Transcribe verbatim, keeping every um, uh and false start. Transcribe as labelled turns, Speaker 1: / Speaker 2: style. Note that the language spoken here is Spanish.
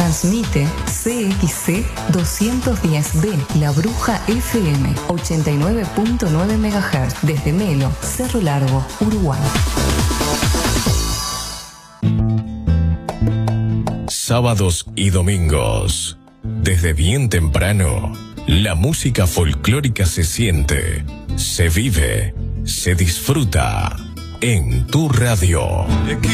Speaker 1: Transmite C X C doscientos diez B, La Bruja F M, ochenta y nueve punto nueve megahertz, desde Melo, Cerro Largo, Uruguay.
Speaker 2: Sábados y domingos, desde bien temprano, la música folclórica se siente, se vive, se disfruta en tu radio.